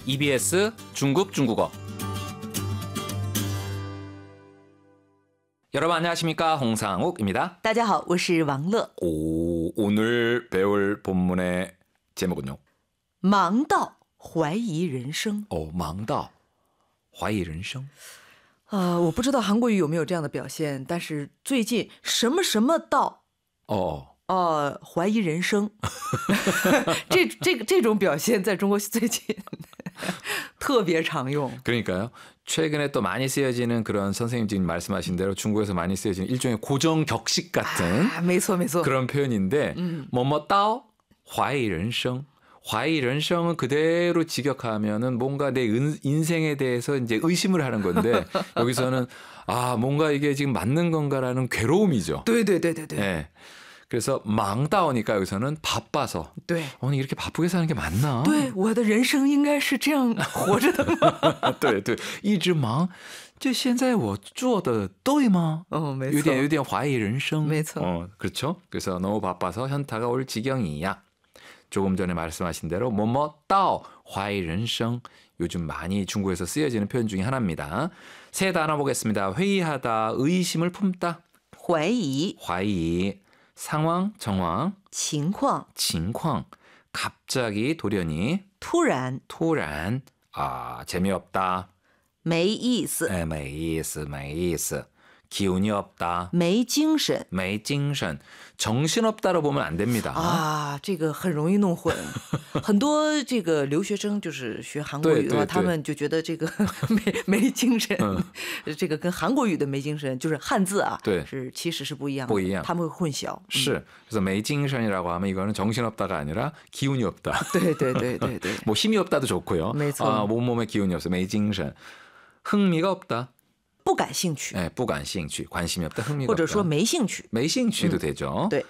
EBS 중국 중국어. 여러분 안녕하십니까? 홍상욱입니다. 大家好，我是王乐。 오늘 배울 본문의 제목은요. 忙到怀疑人生。 忙到怀疑人生。 我不知道韩国语有没有这样的表现，但是最近什么什么到怀疑人生，这种表现在中国最近特别常用。 그러니까요. 최근에 또 많이 쓰여지는 그런 선생님 지금 말씀하신 대로 중국에서 많이 쓰여지는 일종의 고정 격식 같은 没错没错。 그런 표현인데 뭐뭐到怀疑人生.怀疑人生은 그대로 직역하면은 뭔가 내 인생에 대해서 이제 의심을 하는 건데 여기서는 뭔가 이게 지금 맞는 건가라는 괴로움이죠. 对对对对对。 네. 그래서 망다오니까 여기서는 바빠서. 对。 오늘 이렇게 바쁘게 사는 게 맞나? 对，我的人生应该是这样活着的吗？ 对对，一直忙，就现在我做的对吗？ 没错。 有点怀疑人生。 没错。 그렇죠. 그래서 너무 바빠서 현타가 올 지경이야. 조금 전에 말씀하신 대로 뭐뭐 따오怀疑人生 요즘 많이 중국에서 쓰여지는 표현 중에 하나입니다. 세 단어 보겠습니다. 회의하다, 의심을 품다. 怀疑。 怀疑, 상황, 정황. 情况。 情况, 갑자기, 돌연히. 突然。 突然, 재미없다. 没意思。 没意思, 没意思. 기운이 없다. 没精神。 没精神. 정신없다로 보면 안 됩니다. 这个很容易弄混。很多这个留学生就是学韩国语的话，他们就觉得这个没精神，这个跟韩国语的没精神就是汉字啊，其实是不一样的，他们会混淆。 是，그래서没精神이라고 하면 이거는 정신없다가 아니라 기운이 없다. 对对对对对。 뭐 힘이 없다도 좋고요. 没错。 몸에 기운이 없어. 没精神. 흥미가 없다. 不感兴趣。 不感兴趣. 관심이 없다. 흥미가 없다. 或者说没兴趣. 没兴趣도 되죠. 对。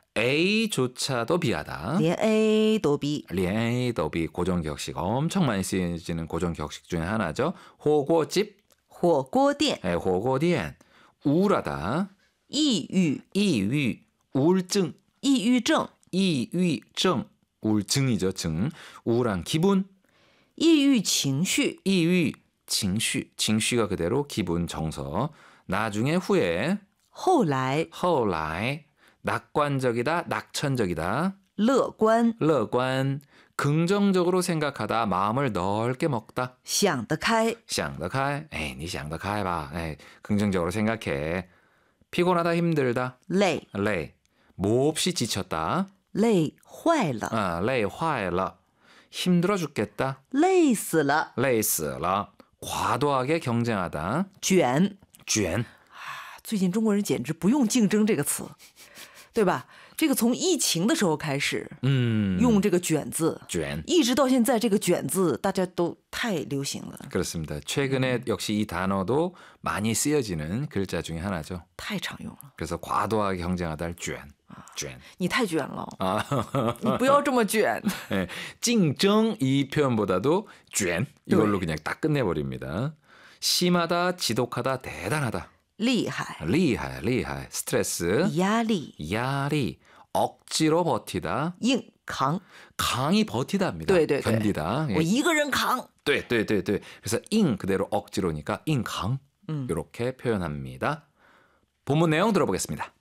A조차도 비하다. 连 A도 비. 连 A도 비. 고정 격식. 엄청 많이 쓰여지는 고정 격식 중에 하나죠. 호고집. 火锅店. 火锅店. 우울하다. 抑郁. 抑郁. 우울증. 抑郁症. 抑郁症. 우울증이죠. 증. 우울한 기분. 抑郁情绪. 抑郁情绪.情绪가 그대로 기분, 정서. 나중에 후에. 后来. 后来. 낙관적이다, 낙천적이다. 乐观. 乐观. 긍정적으로 생각하다, 마음을 넓게 먹다. 想得开. 想得开. 니 想得开吧. 긍정적으로 생각해. 피곤하다, 힘들다. 累. 累. 몹시 지쳤다. 累坏了. 累坏了. 힘들어 죽겠다. 累死了. 累死了. 과도하게 경쟁하다. 卷. 卷. 最近中国人简直不用竞争这个词，对吧？这个从疫情的时候开始，用这个卷字， 卷， 一直到现在这个卷字大家都太流行了。 그렇습니다. 최근에 역시 이 단어도 많이 쓰여지는 글자 중에 하나죠. 太常用了。 그래서 과도하게 경쟁하다卷. 卷. 你太卷了. 你不要这么卷. 네, 竞争 이 표현보다도 卷 이걸로 그냥 딱 끝내버립니다. 심하다, 지독하다, 대단하다. 厉害. 厉害, 厉害. 스트레스. 压力. 压力. 억지로 버티다. 硬扛. 강이 버티다입니다. 对对对. 견디다. 我一个人扛. 对对对对. 그래서 잉 그대로 억지로니까 잉강. 이렇게 표현합니다. 본문 내용 들어보겠습니다.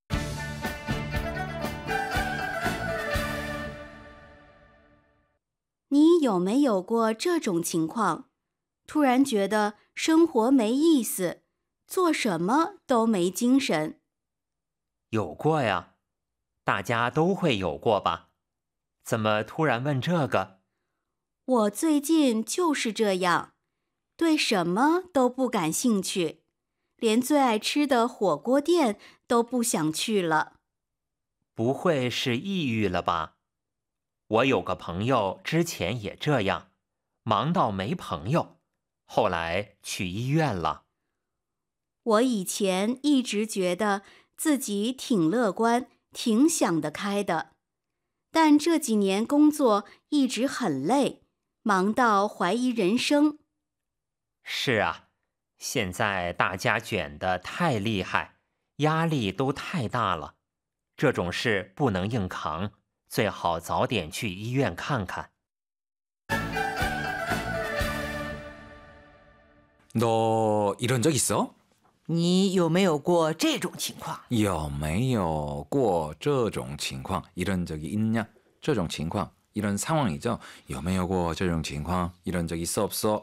你有没有过这种情况？突然觉得生活没意思，做什么都没精神。 有过呀，大家都会有过吧？怎么突然问这个？ 我最近就是这样，对什么都不感兴趣，连最爱吃的火锅店都不想去了。 不会是抑郁了吧？我有个朋友之前也这样，忙到没朋友，后来去医院了。 我以前一直觉得自己挺乐观，挺想得开的，但这几年工作一直很累，忙到怀疑人生。 是啊，现在大家卷得太厉害，压力都太大了，这种事不能硬扛，最好早点去医院看看。 너 이런 적 있어? 你有没有过这种情况? 有没有过这种情况? 이런 적이 있냐? 这种情况 이런 상황이죠. 有没有过这种情况? 이런 적 있어 없어?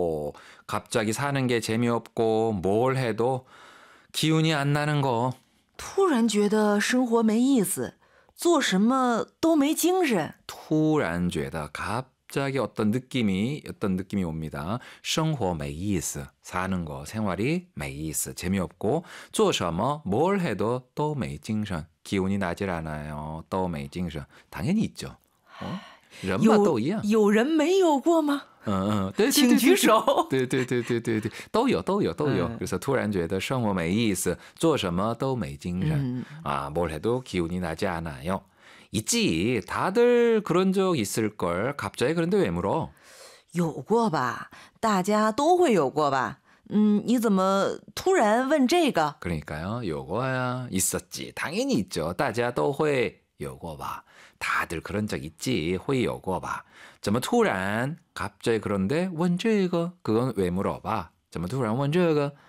갑자기 사는 게 재미없고 뭘 해도 기운이 안 나는 거. 突然觉得生活没意思,做什么都没精神. 突然觉得 갑자기 어떤 느낌이 옵니다. 生活没意思 사는 거 생활이 没意思 재미없고 做什么 뭘 해도 또 没精神 기운이 나질 않아요. 또 没精神 당연히 있죠. 人嘛都一样。 有人没有过吗？ 对， 请举手。 对，都有。그래서 突然觉得生活没意思，做什么都没精神，뭘 해도 기운이 나지 않아요. 있지. 다들 그런 적 있을 걸. 갑자기 그런데 왜 물어? 有过吧，大家都会有过吧。你怎么突然问这个？ 그러니까요. 요거야 있었지. 당연히 있죠. 大家都会有过吧. 다들 그런 적 있지. 会有过吧. 怎么突然 갑자기 그런데 问这个 그건 왜 물어봐? 怎么突然问这个?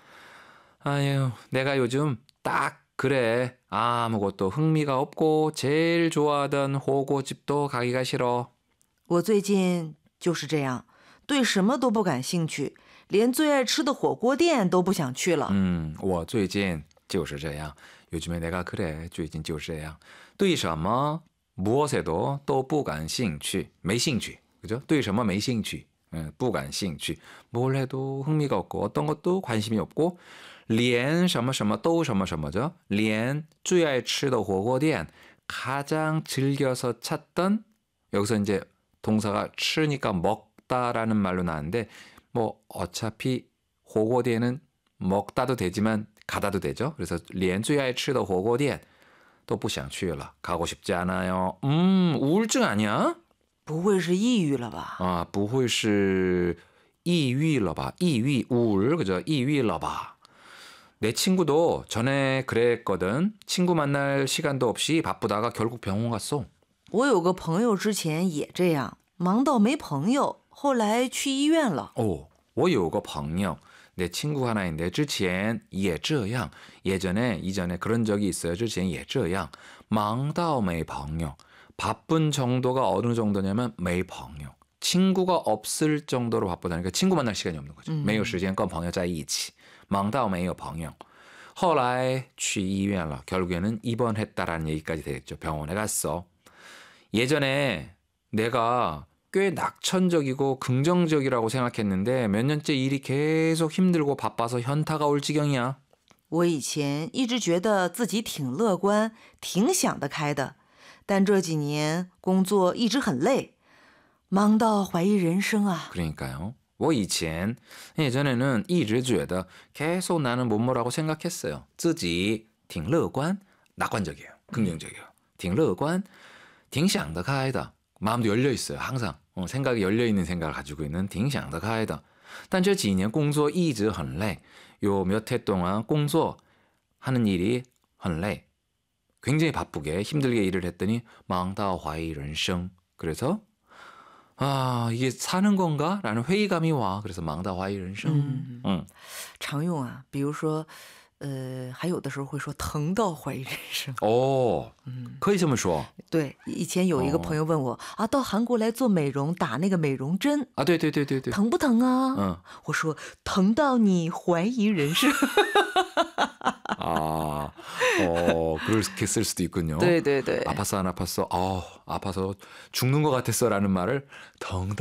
아유, 내가 요즘 딱 그래. 아무것도 흥미가 없고 제일 좋아하던 호거집도 가기가 싫어. 我最近就是这样，对什么都不感兴趣，连最爱吃的火锅店都不想去了。 我最近就是这样. 요즘에 내가 그래. 最近就是这样. 对什么 무엇에도 또 不感兴趣. 没兴趣. 그죠? 对什么没兴趣. 不感兴趣. 뭘 해도 흥미가 없고 어떤 것도 관심이 없고 连什么什么都什么什么죠? 连最爱吃的火锅店 가장 즐겨서 찾던 여기서 이제 동사가吃니까 먹다라는 말로 나왔는데 뭐 어차피 호거디에는 먹다도 되지만 가다도 되죠. 그래서 连最爱吃的火锅店 都不想去了. 가고 싶지 않아요. 우울증 아니야? 不会是抑郁了吧？ 不会是抑郁了吧? 抑郁, 우울, 그죠? 抑郁了吧? 내 친구도 전에 그랬거든. 친구 만날 시간도 없이 바쁘다가 결국 병원 갔어. 我有个朋友之前也这样，忙到没朋友，后来去医院了。 我有个朋友, 내 친구 하나인데 之前也这样. 이전에 그런 적이 있어요. 之前也这样. 忙到没朋友. 바쁜 정도가 어느 정도냐면 没朋友. 친구가 없을 정도로 바쁘다니까 친구 만날 시간이 없는 거죠. 没有时间跟朋友在一起. 忙到没有朋友. 后来去医院了. 결국에는 입원했다라는 얘기까지 되겠죠. 병원에 갔어. 예전에 내가 꽤 낙천적이고 긍정적이라고 생각했는데 몇 년째 일이 계속 힘들고 바빠서 현타가 올 지경이야. 我以前一直觉得自己挺乐观，挺想得开的，但这几年工作一直很累，忙到怀疑人生啊。 그러니까요. 我以前 예전에는 一直觉得 계속 나는 뭐뭐라고 생각했어요. 自己挺乐观, 낙관적이에요. 긍정적이에요. 挺乐观, 挺想得开的. 마음도 열려 있어요. 항상 생각이 열려 있는 생각을 가지고 있는 挺想得开的. 但这几年工作一直很累. 요 몇 해 동안 工作 하는 일이 很累. 굉장히 바쁘게 힘들게 일을 했더니 忙到怀疑人生. 그래서 이게 사는 건가? 라는 회의감이 와. 그래서 忙到怀疑人生. 常用啊，比如说还有的时候会说疼到怀疑人生。 可以这么说。 对，以前有一个朋友问我到韩国来做美容，打那个美容针对， 疼不疼啊？我说疼到你怀疑人生。 그렇게 쓸 수도 있군요. 네. 아팠어 안 아팠어? 아파서 죽는 것 같았어 라는 말을 덩